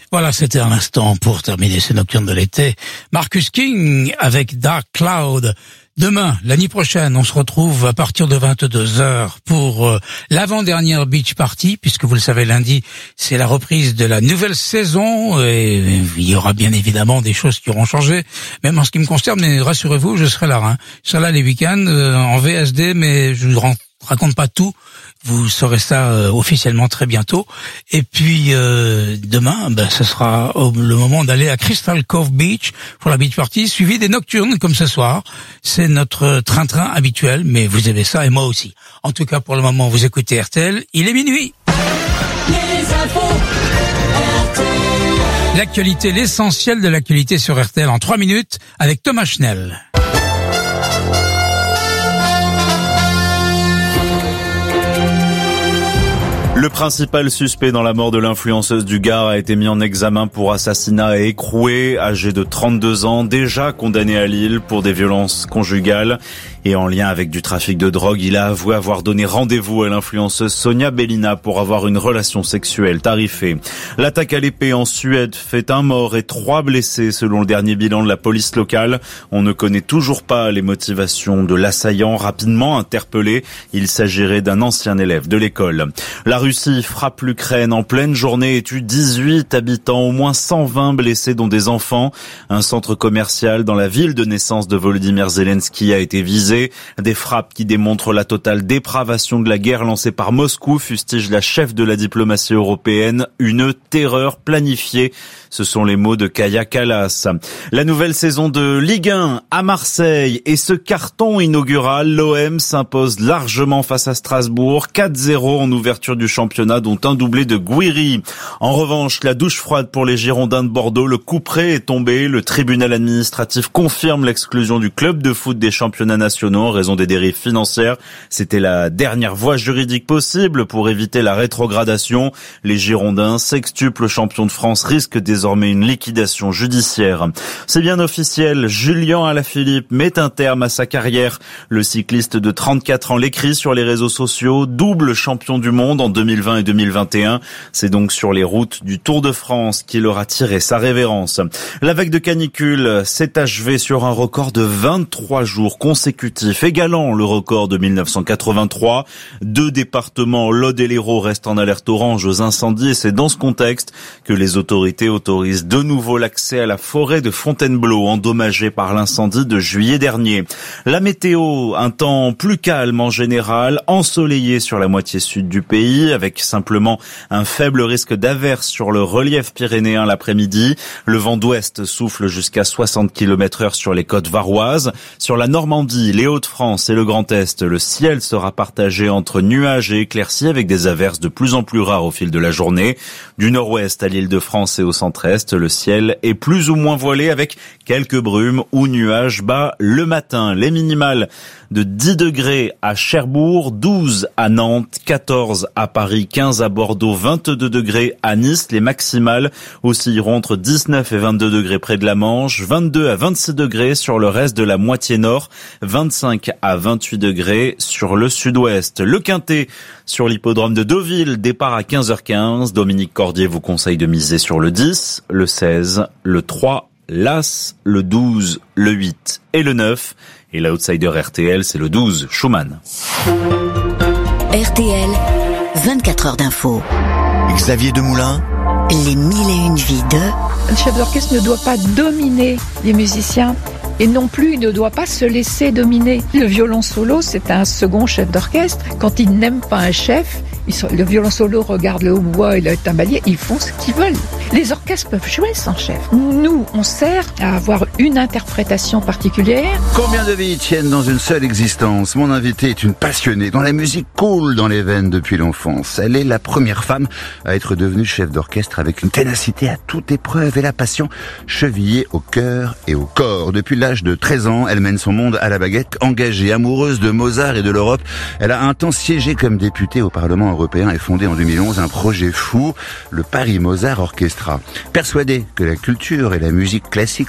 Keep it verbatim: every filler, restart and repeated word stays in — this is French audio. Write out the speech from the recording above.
Voilà, c'était un instant pour terminer ces nocturnes de l'été. Marcus King avec Dark Cloud. Demain, l'année prochaine, on se retrouve à partir de vingt-deux heures pour euh, l'avant-dernière Beach Party, puisque vous le savez, lundi, c'est la reprise de la nouvelle saison, et il y aura bien évidemment des choses qui auront changé, même en ce qui me concerne, mais rassurez-vous, je serai là. Hein. Je serai là les week-ends, euh, en V S D, mais je ne raconte pas tout. Vous saurez ça euh, officiellement très bientôt. Et puis euh, demain, ben, ce sera euh, le moment d'aller à Crystal Cove Beach pour la beach party, suivi des nocturnes comme ce soir. C'est notre train-train habituel, mais vous aimez ça et moi aussi. En tout cas, pour le moment, vous écoutez R T L. Il est minuit. Les infos R T L. L'actualité, l'essentiel de l'actualité sur R T L en trois minutes avec Thomas Schnell. Le principal suspect dans la mort de l'influenceuse du Gard a été mis en examen pour assassinat et écroué, âgé de trente-deux ans, déjà condamné à Lille pour des violences conjugales. Et en lien avec du trafic de drogue, il a avoué avoir donné rendez-vous à l'influenceuse Sonia Bellina pour avoir une relation sexuelle tarifée. L'attaque à l'épée en Suède fait un mort et trois blessés selon le dernier bilan de la police locale. On ne connaît toujours pas les motivations de l'assaillant rapidement interpellé. Il s'agirait d'un ancien élève de l'école. La Russie frappe l'Ukraine en pleine journée et tue dix-huit habitants, au moins cent vingt blessés dont des enfants. Un centre commercial dans la ville de naissance de Volodymyr Zelensky a été visé. Des frappes qui démontrent la totale dépravation de la guerre lancée par Moscou, fustige la chef de la diplomatie européenne, une terreur planifiée. Ce sont les mots de Kaja Kallas. La nouvelle saison de Ligue un à Marseille et ce carton inaugural, l'O M s'impose largement face à Strasbourg, quatre zéro en ouverture du championnat, dont un doublé de Gouiri. En revanche, la douche froide pour les Girondins de Bordeaux, le coup près est tombé. Le tribunal administratif confirme l'exclusion du club de foot des championnats nationaux en raison des dérives financières. C'était la dernière voie juridique possible pour éviter la rétrogradation. Les Girondins, sextuple champions de France, risquent désormais une liquidation judiciaire. C'est bien officiel, Julien Alaphilippe met un terme à sa carrière. Le cycliste de trente-quatre ans l'écrit sur les réseaux sociaux, double champion du monde en deux mille vingt et deux mille vingt et un. C'est donc sur les routes du Tour de France qu'il aura tiré sa révérence. La vague de canicule s'est achevée sur un record de vingt-trois jours consécutifs, égalant le record de mille neuf cent quatre-vingt-trois. Deux départements, l'Aude et l'Hérault, restent en alerte orange aux incendies et c'est dans ce contexte que les autorités autorisent de nouveau l'accès à la forêt de Fontainebleau, endommagée par l'incendie de juillet dernier. La météo, un temps plus calme en général, ensoleillé sur la moitié sud du pays, avec simplement un faible risque d'averse sur le relief pyrénéen l'après-midi. Le vent d'ouest souffle jusqu'à soixante kilomètres heure sur les côtes varoises. Sur la Normandie, les Hauts-de-France et le Grand Est, le ciel sera partagé entre nuages et éclaircies avec des averses de plus en plus rares au fil de la journée. Du nord-ouest à l'Île-de-France et au centre-est, le ciel est plus ou moins voilé avec quelques brumes ou nuages bas le matin. Les minimales de dix degrés à Cherbourg, douze à Nantes, quatorze à Paris, quinze à Bordeaux, vingt-deux degrés à Nice. Les maximales oscilleront entre dix-neuf et vingt-deux degrés près de la Manche, vingt-deux à vingt-six degrés sur le reste de la moitié nord, vingt-cinq à vingt-huit degrés sur le sud-ouest. Le Quintet sur l'hippodrome de Deauville, départ à quinze heures quinze. Dominique Cordier vous conseille de miser sur le dix, le seize, le trois, l'As, le douze, le huit et le neuf. Et l'outsider R T L, c'est le douze, Schumann. R T L, vingt-quatre heures d'info. Xavier Demoulin. Les mille et une vies de... Un chef d'orchestre ne doit pas dominer les musiciens et non plus il ne doit pas se laisser dominer. Le violon solo, c'est un second chef d'orchestre. Quand ils n'aiment pas un chef, ils sont, le violon solo regarde le hautbois et le timbalier, ils font ce qu'ils veulent. Les orchestres peuvent jouer sans chef. Nous, on sert à avoir une interprétation particulière. Combien de vies tiennent dans une seule existence? Mon invitée est une passionnée dont la musique coule dans les veines depuis l'enfance. Elle est la première femme à être devenue chef d'orchestre avec une ténacité à toute épreuve et la passion chevillée au cœur et au corps. Depuis l'âge de treize ans, elle mène son monde à la baguette, engagée, amoureuse de Mozart et de l'Europe. Elle a un temps siégé comme députée au Parlement européen et fondé en deux mille onze un projet fou, le Paris Mozart Orchestra. Persuadée que la culture et la musique classique